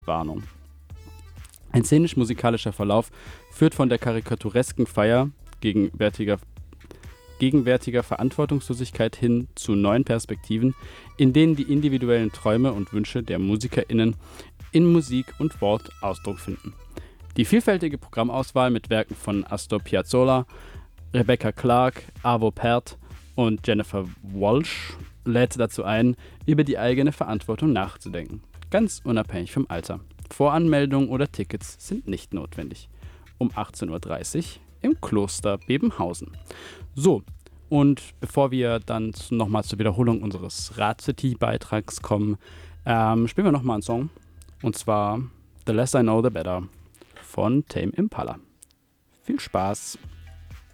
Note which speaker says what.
Speaker 1: Warnung. Ein szenisch-musikalischer Verlauf führt von der karikaturesken Feier gegenwärtiger Verantwortungslosigkeit hin zu neuen Perspektiven, in denen die individuellen Träume und Wünsche der MusikerInnen in Musik und Wort Ausdruck finden. Die vielfältige Programmauswahl mit Werken von Astor Piazzolla, Rebecca Clark, Arvo Pärt und Jennifer Walsh lädt dazu ein, über die eigene Verantwortung nachzudenken, ganz unabhängig vom Alter. Voranmeldungen oder Tickets sind nicht notwendig. Um 18:30 Uhr im Kloster Bebenhausen. So, und bevor wir dann nochmal zur Wiederholung unseres Rad-City-Beitrags kommen, spielen wir nochmal einen Song. Und zwar The Less I Know The Better von Tame Impala. Viel Spaß!